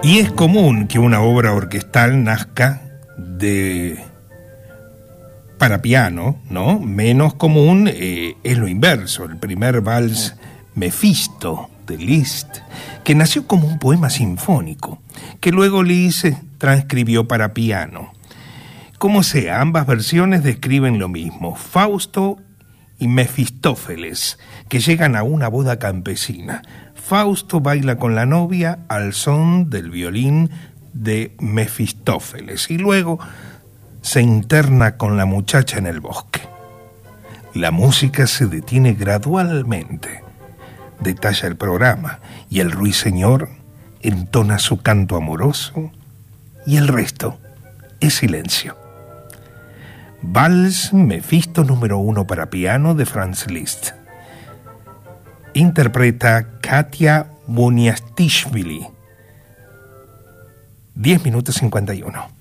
Y es común que una obra orquestal nazca para piano, ¿no? Menos común es lo inverso, el primer vals Mefisto de Liszt, que nació como un poema sinfónico, que luego Liszt transcribió para piano. Como sea, ambas versiones describen lo mismo, Fausto y Mefistófeles, que llegan a una boda campesina. Fausto baila con la novia al son del violín de Mefistófeles y luego se interna con la muchacha en el bosque. La música se detiene gradualmente, detalla el programa, y el ruiseñor entona su canto amoroso y el resto es silencio. Vals Mefisto número 1 para piano de Franz Liszt. Interpreta Katia Buniastishvili. 10 minutos 51.